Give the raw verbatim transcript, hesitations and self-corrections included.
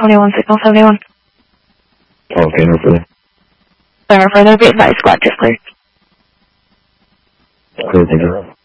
twenty-one, signal seventy-one. Okay, no further. Sorry, further, be advised, squad just cleared. Clear, thank you.